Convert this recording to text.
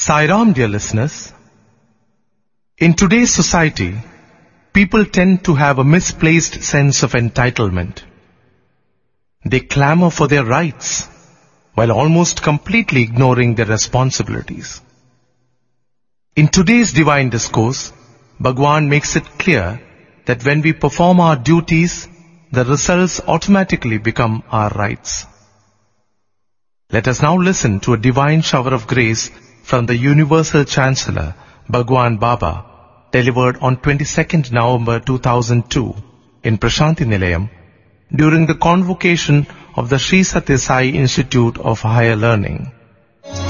Sai Ram, dear listeners. In today's society, people tend to have a misplaced sense of entitlement. They clamor for their rights while almost completely ignoring their responsibilities. In today's divine discourse, Bhagwan makes it clear that when we perform our duties, the results automatically become our rights. Let us now listen to a divine shower of grace from the Universal Chancellor, Bhagwan Baba, delivered on 22nd November 2002 in Prashanti Nilayam during the convocation of the Sri Sathya Sai Institute of Higher Learning.